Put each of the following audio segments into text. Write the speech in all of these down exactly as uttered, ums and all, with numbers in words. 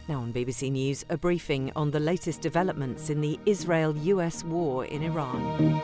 Now on B B C News, a briefing on the latest developments in the Israel U S war in Iran.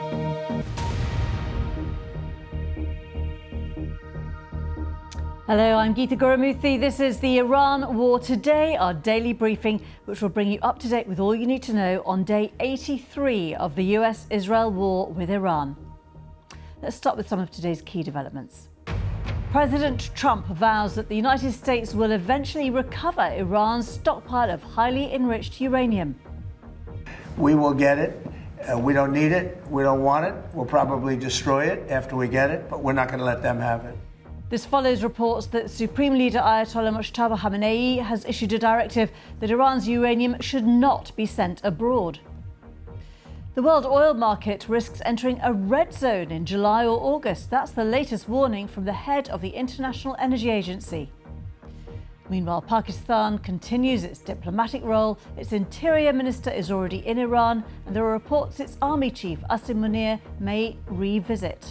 Hello, I'm Geeta Gurumurthy. This is the Iran War Today, our daily briefing, which will bring you up to date with all you need to know on day eighty-three of the U S Israel war with Iran. Let's start with some of today's key developments. President Trump vows that the United States will eventually recover Iran's stockpile of highly enriched uranium. We will get it. Uh, we don't need it. We don't want it. We'll probably destroy it after we get it, but we're not going to let them have it. This follows reports that Supreme Leader Ayatollah Mojtaba Khamenei has issued a directive that Iran's uranium should not be sent abroad. The world oil market risks entering a red zone in July or August. That's the latest warning from the head of the International Energy Agency. Meanwhile, Pakistan continues its diplomatic role. Its interior minister is already in Iran, and there are reports its army chief, Asim Munir, may revisit.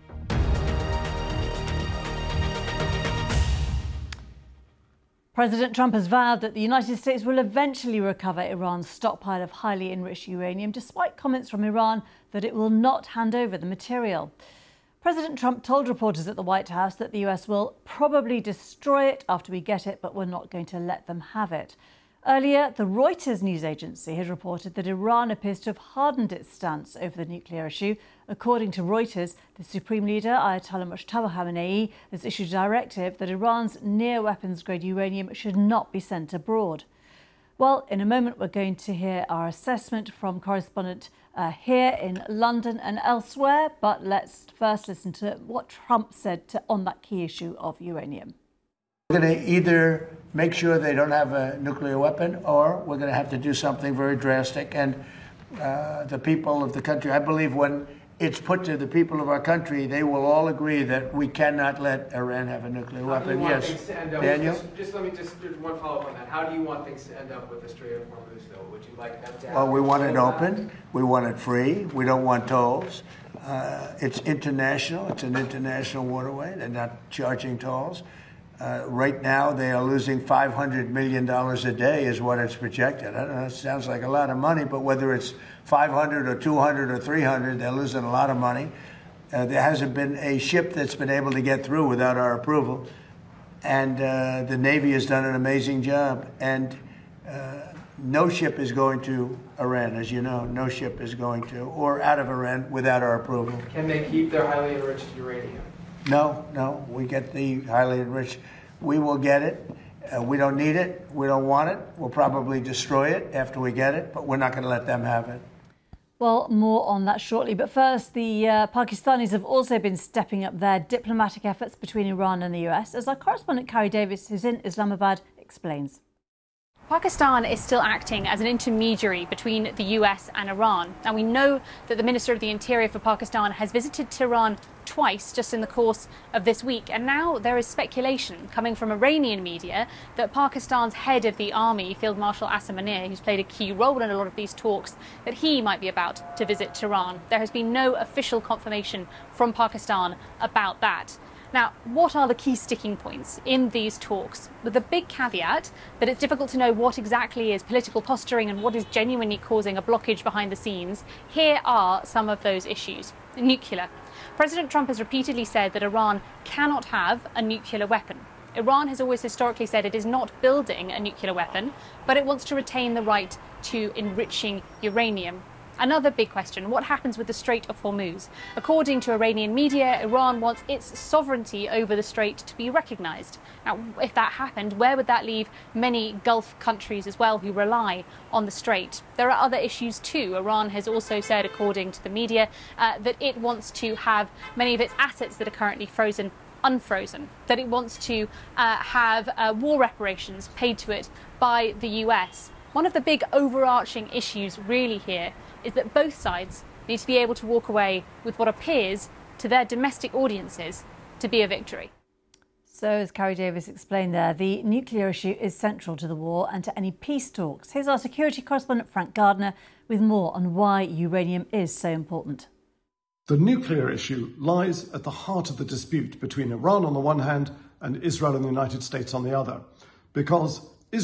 President Trump has vowed that the United States will eventually recover Iran's stockpile of highly enriched uranium, despite comments from Iran that it will not hand over the material. President Trump told reporters at the White House that the U S will probably destroy it after we get it, but we're not going to let them have it. Earlier, the Reuters news agency had reported that Iran appears to have hardened its stance over the nuclear issue. According to Reuters, the Supreme Leader, Ayatollah Mojtaba Khamenei, has issued a directive that Iran's near-weapons-grade uranium should not be sent abroad. Well, in a moment, we're going to hear our assessment from correspondent uh, here in London and elsewhere. But let's first listen to what Trump said to, on that key issue of uranium. We're going to either make sure they don't have a nuclear weapon, or we're going to have to do something very drastic. And uh, the people of the country, I believe when it's put to the people of our country, they will all agree that we cannot let Iran have a nuclear How weapon. do you want Yes, things to end up Daniel? With, just, just let me just, just one follow-up on that. How do you want things to end up with the Strait of Hormuz, though? Would you like them to have Well, we want it control open. We want it free. We don't want tolls. Uh, it's international. It's an international waterway. They're not charging tolls. Uh, right now, they are losing five hundred million dollars a day is what it's projected. I don't know, it sounds like a lot of money, but whether it's five hundred or two hundred or three hundred, they're losing a lot of money. Uh, there hasn't been a ship that's been able to get through without our approval. And uh, the Navy has done an amazing job. And uh, no ship is going to Iran, as you know. No ship is going to, or out of Iran without our approval. Can they keep their highly enriched uranium? No, no, we get the highly enriched. We will get it. Uh, we don't need it. We don't want it. We'll probably destroy it after we get it, but we're not going to let them have it. Well, more on that shortly. But first, the uh, Pakistanis have also been stepping up their diplomatic efforts between Iran and the U S, as our correspondent Carrie Davis, who's in Islamabad, explains. Pakistan is still acting as an intermediary between the U S and Iran. And we know that the Minister of the Interior for Pakistan has visited Tehran twice just in the course of this week. And now there is speculation coming from Iranian media that Pakistan's head of the army, Field Marshal Asim Munir, who's played a key role in a lot of these talks, that he might be about to visit Tehran. There has been no official confirmation from Pakistan about that. Now, what are the key sticking points in these talks? With the big caveat that it's difficult to know what exactly is political posturing and what is genuinely causing a blockage behind the scenes, here are some of those issues. Nuclear. President Trump has repeatedly said that Iran cannot have a nuclear weapon. Iran has always historically said it is not building a nuclear weapon, but it wants to retain the right to enriching uranium. Another big question, what happens with the Strait of Hormuz? According to Iranian media, Iran wants its sovereignty over the strait to be recognised. Now, if that happened, where would that leave many Gulf countries as well who rely on the strait? There are other issues too. Iran has also said, according to the media, uh, that it wants to have many of its assets that are currently frozen unfrozen, that it wants to uh, have uh, war reparations paid to it by the U S. One of the big overarching issues really here is that both sides need to be able to walk away with what appears to their domestic audiences to be a victory. So, as Carrie Davis explained there, the nuclear issue is central to the war and to any peace talks. Here's our security correspondent Frank Gardner with more on why uranium is so important. The nuclear issue lies at the heart of the dispute between Iran on the one hand and Israel and the United States on the other, because